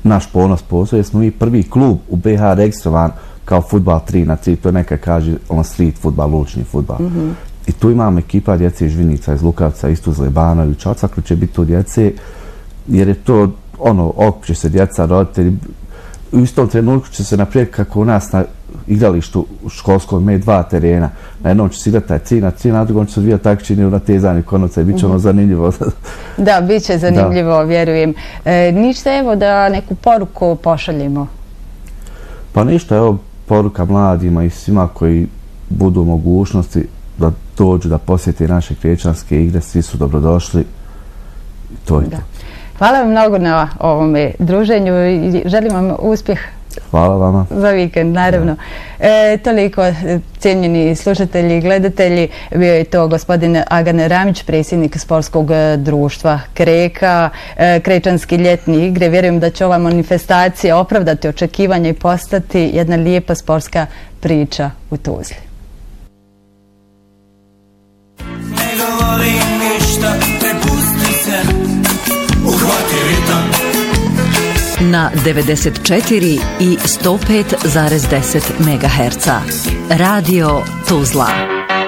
naš ponos postoji, jer smo mi prvi klub u BiH registrovan kao fudbal 3-3, to neka kaže street fudbal, lučni fudbal. I tu imamo ekipa djece iz Žvinica, iz Lukavca, iz Tuzle, Banovi, Čacaklu će biti tu djece, jer je to okuće se djeca, roditelji. U istom trenutku će se naprijed kako u nas na igralištu u školskom imaju 2 terena. Na jednom će se igrati taj 3-3, na drugom će se odvijati takmičenje u natezanju konopca i bit će ono zanimljivo. Da, bit će zanimljivo, vjerujem. Ništa, evo da neku poruku pošaljemo. Pa ništa, evo poruka mladima i svima koji budu u mogućnosti da dođu da posjeti naše krečanske igre, svi su dobrodošli. To je to. Hvala vam mnogo na ovome druženju i želim vam uspjeh. Hvala vama. Za vikend, naravno. Toliko, cijenjeni slušatelji i gledatelji, bio je to gospodin Agan Ramić, predsjednik sportskog društva Kreka, Krečanski ljetni igre. Vjerujem da će ova manifestacija opravdati očekivanja i postati jedna lijepa sportska priča u Tuzli. Ne govorim ništa, prepusti se, uhvati ritam. Na 94 i 105,10 MHz. Radio Tuzla.